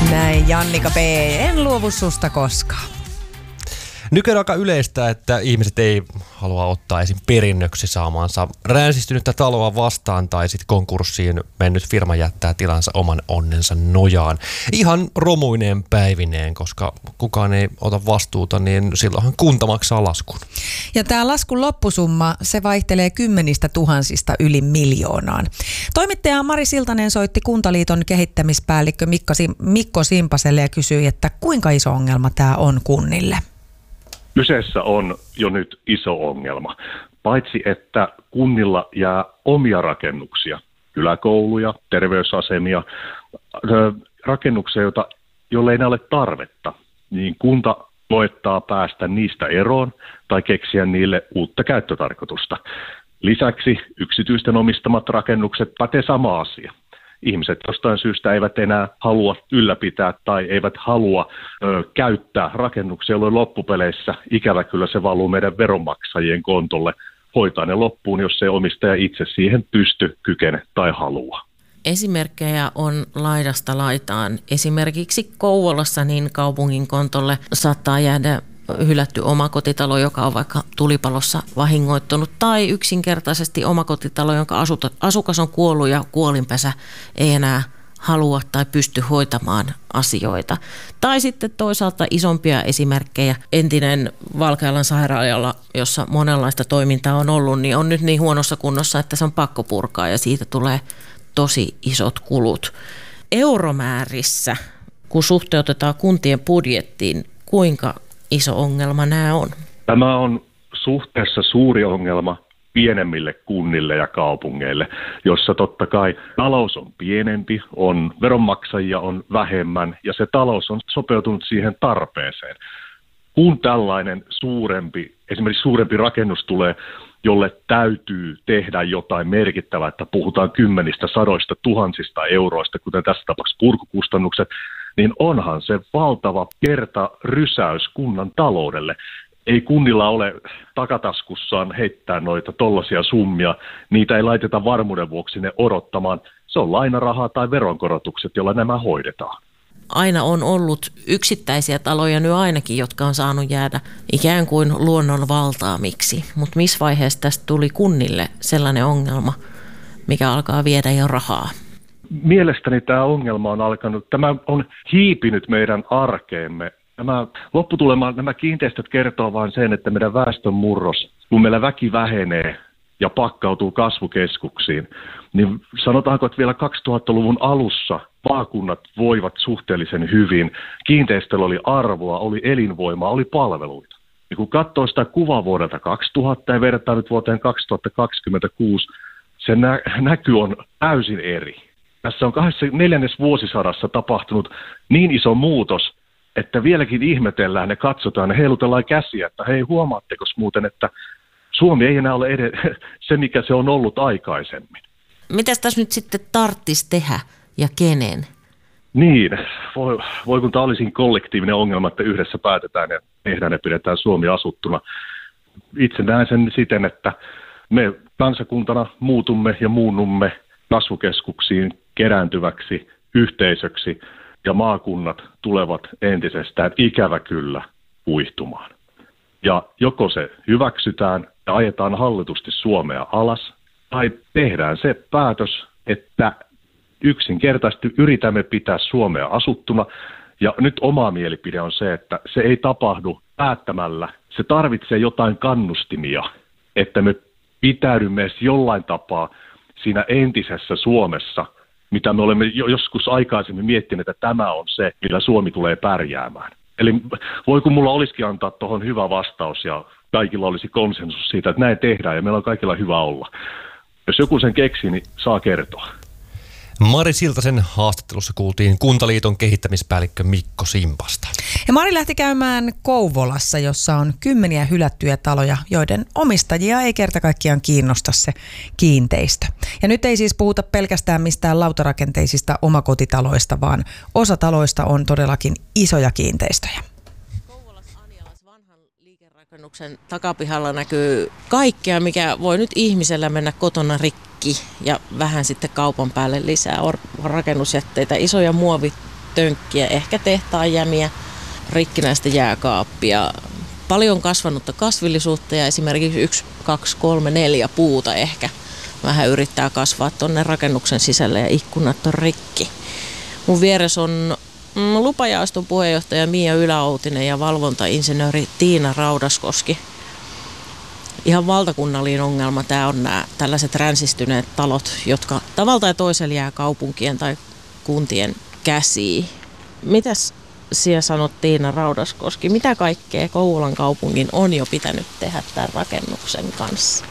Näin Jannika P. En luovu susta koskaan. Nykyään aika yleistä, että ihmiset ei halua ottaa esim. Perinnöksi saamaansa ränsistynyttä taloa vastaan tai sitten konkurssiin mennyt firma jättää tilansa oman onnensa nojaan. Ihan romuineen päivineen, koska kukaan ei ota vastuuta, niin silloinhan kunta maksaa laskun. Ja tämä laskun loppusumma, se vaihtelee 10 000 yli miljoonaan. Toimittaja Mari Siltanen soitti Kuntaliiton kehittämispäällikkö Mikko Simpaselle ja kysyi, että kuinka iso ongelma tämä on kunnille. Kyseessä on jo nyt iso ongelma. Paitsi että kunnilla jää omia rakennuksia, kyläkouluja, terveysasemia, rakennuksia, joille ei ole tarvetta, niin kunta koettaa päästä niistä eroon tai keksiä niille uutta käyttötarkoitusta. Lisäksi yksityisten omistamat rakennukset pätee sama asia. Ihmiset jostain syystä eivät enää halua ylläpitää tai eivät halua käyttää rakennuksia, jolloin loppupeleissä ikävä kyllä se valuu meidän veronmaksajien kontolle. Hoitaa ne loppuun, jos se omistaja itse siihen pysty, kykene tai halua. Esimerkkejä on laidasta laitaan. Esimerkiksi Kouvolassa niin kaupungin kontolle saattaa jäädä hylätty omakotitalo, joka on vaikka tulipalossa vahingoittunut, tai yksinkertaisesti omakotitalo, jonka asukas on kuollut ja kuolinpesä ei enää halua tai pysty hoitamaan asioita. Tai sitten toisaalta isompia esimerkkejä. Entinen Valkealan sairaala, jossa monenlaista toimintaa on ollut, niin on nyt niin huonossa kunnossa, että se on pakko purkaa ja siitä tulee tosi isot kulut. Euromäärissä, kun suhteutetaan kuntien budjettiin, kuinka iso ongelma nämä on? Tämä on suhteessa suuri ongelma pienemmille kunnille ja kaupungeille, jossa totta kai talous on pienempi, on veronmaksajia on vähemmän ja se talous on sopeutunut siihen tarpeeseen. Kun tällainen esimerkiksi suurempi rakennus tulee, jolle täytyy tehdä jotain merkittävää, että puhutaan 10 sadoista tuhansista euroista, kuten tässä tapauksessa purkukustannukset, niin onhan se valtava kertarysäys kunnan taloudelle. Ei kunnilla ole takataskussaan heittää noita tollaisia summia, niitä ei laiteta varmuuden vuoksi ne odottamaan. Se on lainarahaa tai veronkorotukset, joilla nämä hoidetaan. Aina on ollut yksittäisiä taloja nyt ainakin, jotka on saanut jäädä ikään kuin luonnon valtaamiksi. Mutta missä vaiheessa tästä tuli kunnille sellainen ongelma, mikä alkaa viedä jo rahaa? Mielestäni tämä ongelma tämä on hiipinyt meidän arkeemme. Nämä kiinteistöt kertoo vain sen, että meidän väestön murros, kun meillä väki vähenee ja pakkautuu kasvukeskuksiin, niin sanotaanko, että vielä 2000-luvun alussa maakunnat voivat suhteellisen hyvin. Kiinteistöllä oli arvoa, oli elinvoimaa, oli palveluita. Ja kun katsoo sitä kuvaa vuodelta 2000 ja vertaa nyt vuoteen 2026, se näky on täysin eri. Tässä on 4. vuosisadassa tapahtunut niin iso muutos, että vieläkin ihmetellään ja katsotaan ja heilutellaan käsiä, että hei, huomaatteko muuten, että Suomi ei enää ole se, mikä se on ollut aikaisemmin. Mitäs tässä nyt sitten tarvitsisi tehdä ja kenen? Niin, voi kun tämä olisi kollektiivinen ongelma, että yhdessä päätetään ja tehdään ja pidetään Suomi asuttuna. Itse näen sen siten, että me kansakuntana muutumme ja muunnumme kasvukeskuksiin kerääntyväksi yhteisöksi ja maakunnat tulevat entisestään ikävä kyllä kuihtumaan. Ja joko se hyväksytään ja ajetaan hallitusti Suomea alas, tai tehdään se päätös, että yksinkertaisesti yritämme pitää Suomea asuttuna. Ja nyt oma mielipide on se, että se ei tapahdu päättämällä. Se tarvitsee jotain kannustimia, että me pitäydymme edes jollain tapaa siinä entisessä Suomessa, mitä me olemme joskus aikaisemmin miettineet, että tämä on se, millä Suomi tulee pärjäämään. Eli voi kun mulla olisikin antaa tuohon hyvä vastaus ja kaikilla olisi konsensus siitä, että näin tehdään ja meillä on kaikilla hyvä olla. Jos joku sen keksii, niin saa kertoa. Mari Siltasen haastattelussa kuultiin Kuntaliiton kehittämispäällikkö Mikko Simpasta. Ja Mari lähti käymään Kouvolassa, jossa on 10 hylättyjä taloja, joiden omistajia ei kerta kaikkiaan kiinnosta se kiinteistö. Ja nyt ei siis puhuta pelkästään mistään lautarakenteisista omakotitaloista, vaan osa taloista on todellakin isoja kiinteistöjä. Rakennuksen takapihalla näkyy kaikkea, mikä voi nyt ihmisellä mennä kotona rikki ja vähän sitten kaupan päälle lisää. On rakennusjätteitä, isoja tönkkiä, ehkä tehtaan jämiä, rikkinäistä jääkaappia, paljon kasvanutta kasvillisuutta ja esimerkiksi 1, 2, 3, 4 puuta ehkä vähän yrittää kasvaa tuonne rakennuksen sisälle ja ikkunat on rikki. Mun vieressä on lupajaoston puheenjohtaja Mia Yläoutinen ja valvontainsinööri Tiina Raudaskoski. Ihan valtakunnallinen ongelma tämä on nämä tällaiset ränsistyneet talot, jotka tavalla tai toisella jää kaupunkien tai kuntien käsiin. Mitäs sinä sanot, Tiina Raudaskoski, mitä kaikkea Kouvolan kaupungin on jo pitänyt tehdä tämän rakennuksen kanssa?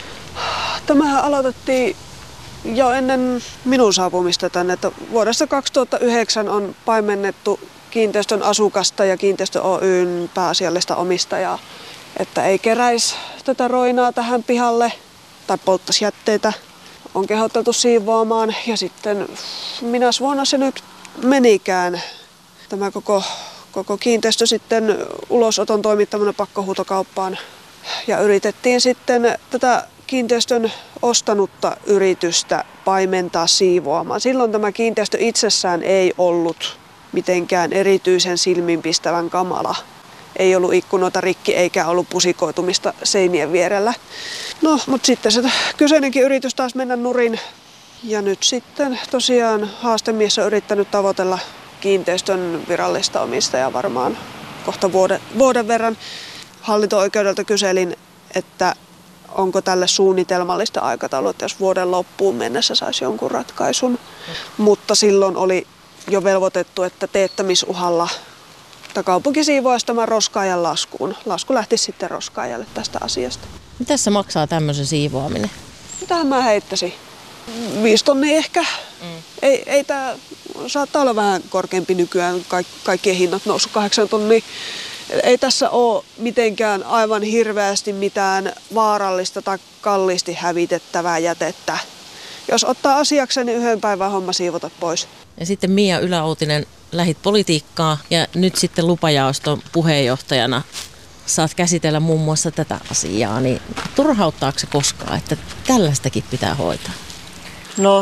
Tämähän aloitettiin jo ennen minun saapumista tänne, että vuodesta 2009 on paimennettu kiinteistön asukasta ja Kiinteistö Oyn pääasiallista omistajaa, että ei keräisi tätä roinaa tähän pihalle tai polttaisi jätteitä. On kehotettu siivoamaan ja sitten minäs vuonna se nyt menikään. Tämä koko kiinteistö sitten ulosoton toimittamana pakkohuutokauppaan ja yritettiin sitten tätä kiinteistön ostanutta yritystä paimentaa siivoamaan. Silloin tämä kiinteistö itsessään ei ollut mitenkään erityisen silminpistävän kamala. Ei ollut ikkunoita rikki eikä ollut pusikoitumista seinien vierellä. No, mutta sitten se kyseinenkin yritys taas mennä nurin. Ja nyt sitten tosiaan haastemies on yrittänyt tavoitella kiinteistön virallista omistajaa varmaan kohta vuoden verran. Hallinto-oikeudelta kyselin, että onko tälle suunnitelmallista aikataulua, että jos vuoden loppuun mennessä saisi jonkun ratkaisun. Mutta silloin oli jo velvoitettu, että teettämisuhalla kaupunki siivoaisi tämän roskaajan laskuun. Lasku lähti sitten roskaajalle tästä asiasta. Mitä se maksaa tämmöisen siivoaminen? Mitähän mä heittäisin? 5 tonnia ehkä. Ei tää saattaa olla vähän korkeampi nykyään, kaikkien hinnat noussut 8 tonnia. Ei tässä ole mitenkään aivan hirveästi mitään vaarallista tai kalliisti hävitettävää jätettä. Jos ottaa asiakseen, niin 1 päivän homma siivota pois. Ja sitten Mia Yläoutinen, lähit politiikkaa ja nyt sitten lupajaoston puheenjohtajana saat käsitellä muun muassa tätä asiaa. Niin turhauttaako se koskaan, että tällaistakin pitää hoitaa? No,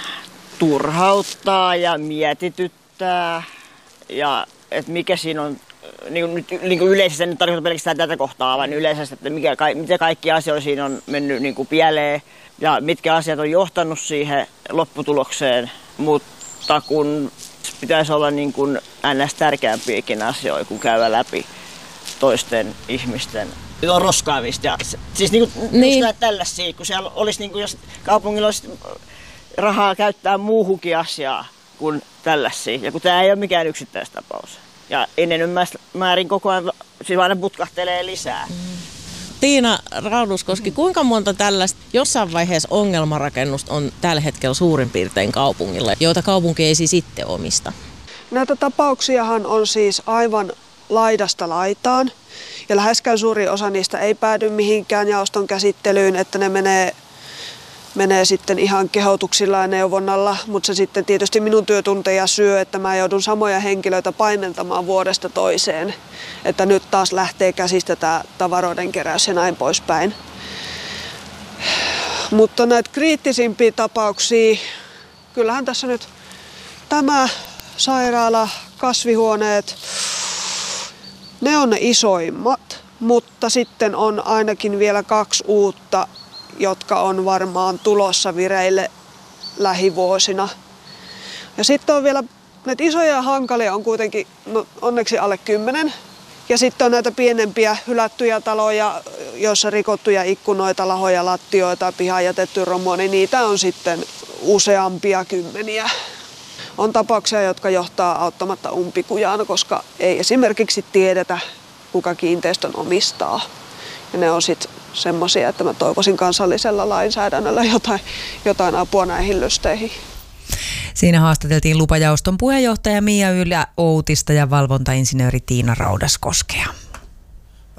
turhauttaa ja mietityttää ja että mikä siinä on. Niin kuin yleisesti, en tarkoita pelkästään tätä kohtaa, vaan yleisesti, että mitä kaikki asioita siinä on mennyt niin kuin pieleen ja mitkä asiat on johtanut siihen lopputulokseen, mutta kun pitäisi olla niin kuin ns. Tärkeämpiäkin asioita, kun käydä läpi toisten ihmisten roskaamista. Ja siis niin kuin tällaisia, kun siellä olisi, niin kuin, jos kaupungilla olisi rahaa käyttää muuhunkin asiaa kuin tällaisia, ja kun tämä ei ole mikään yksittäistapaus. Ja enemmän koko ajan siis aina putkahtelee lisää. Tiina Raudaskoski, kuinka monta tällaista jossain vaiheessa ongelmarakennusta on tällä hetkellä suurin piirtein kaupungilla, joita kaupunki ei siis itse omista? Näitä tapauksiahan on siis aivan laidasta laitaan. Ja läheskään suuri osa niistä ei päädy mihinkään jaoston käsittelyyn, että ne menee sitten ihan kehotuksilla ja neuvonnalla, mutta se sitten tietysti minun työtunteja syö, että mä joudun samoja henkilöitä paimentamaan vuodesta toiseen, että nyt taas lähtee käsistä tämä tavaroiden keräys ja näin poispäin. Mutta näitä kriittisimpiä tapauksia, kyllähän tässä nyt tämä sairaala, kasvihuoneet, ne on ne isoimmat, mutta sitten on ainakin vielä 2 uutta, jotka on varmaan tulossa vireille lähivuosina. Ja sitten on vielä näitä isoja ja hankalia on kuitenkin onneksi alle 10. Ja sitten on näitä pienempiä hylättyjä taloja, joissa rikottuja ikkunoita, lahoja, lattioita, pihaan jätetty romua, niin niitä on sitten useampia kymmeniä. On tapauksia, jotka johtaa auttamatta umpikujaan, koska ei esimerkiksi tiedetä, kuka kiinteistön omistaa. Ja ne on sitten semmoisia, että mä toivoisin kansallisella lainsäädännöllä jotain apua näihin lysteihin. Siinä haastateltiin lupajaoston puheenjohtaja Mia Yläoutista ja valvontainsinööri Tiina Raudaskoskea.